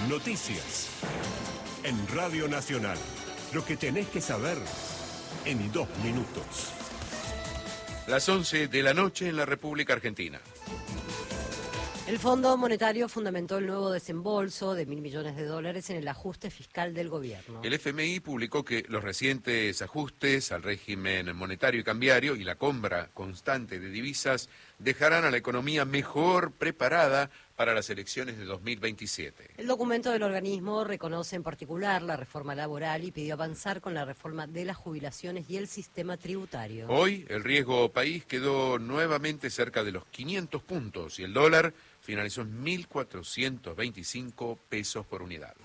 Noticias. En Radio Nacional. Lo que tenés que saber en 2 minutos. Las 11 de la noche en la República Argentina. El Fondo Monetario fundamentó el nuevo desembolso de $1.000 millones en el ajuste fiscal del gobierno. El FMI publicó que los recientes ajustes al régimen monetario y cambiario y la compra constante de divisas dejarán a la economía mejor preparada para las elecciones de 2027. El documento del organismo reconoce en particular la reforma laboral y pidió avanzar con la reforma de las jubilaciones y el sistema tributario. Hoy el riesgo país quedó nuevamente cerca de los 500 puntos y el dólar finalizó en 1.425 pesos por unidad.